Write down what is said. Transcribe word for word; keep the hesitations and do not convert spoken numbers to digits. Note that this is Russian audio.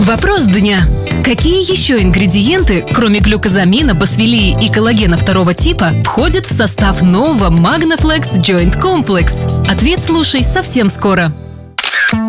Вопрос дня. Какие еще ингредиенты, кроме глюкозамина, босвелии и коллагена второго типа, входят в состав нового Magnaflex Joint Complex? Ответ слушай совсем скоро.